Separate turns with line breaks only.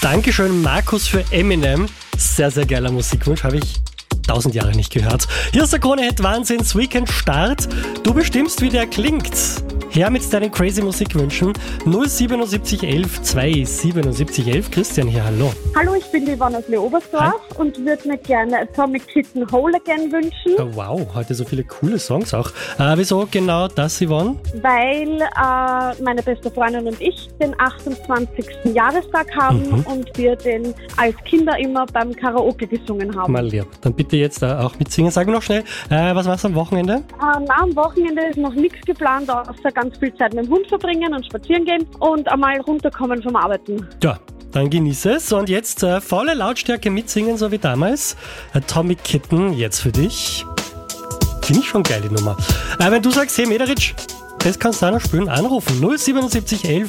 Dankeschön, Markus, für Eminem. Sehr, sehr geiler Musikwunsch, habe ich 1000 Jahre nicht gehört. Hier ist der Krone-Hit Wahnsinns Weekend Start. Du bestimmst, wie der klingt. Her mit deinen crazy Musikwünschen. 07711 27711. Christian hier, hallo.
Hallo, ich bin die Yvonne aus Leobersdorf und würde mir gerne Atomic Kitten Whole Again wünschen.
Oh, wow, heute so viele coole Songs auch. Wieso genau das, Yvonne?
Weil meine beste Freundin und ich den 28. Jahrestag haben und wir den als Kinder immer beim Karaoke gesungen haben.
Mal lieb. Dann bitte jetzt auch mitsingen. Sag mir noch schnell, was machst du am Wochenende?
Am Wochenende ist noch nichts geplant, außer ganz viel Zeit mit dem Hund verbringen und spazieren gehen und einmal runterkommen vom Arbeiten.
Ja, dann genieße es. Und jetzt volle Lautstärke mitsingen, so wie damals. Atomic Kitten, jetzt für dich. Finde ich schon geil, die Nummer. Wenn du sagst, hey Mederitsch, das kannst du auch noch spielen, anrufen. 07711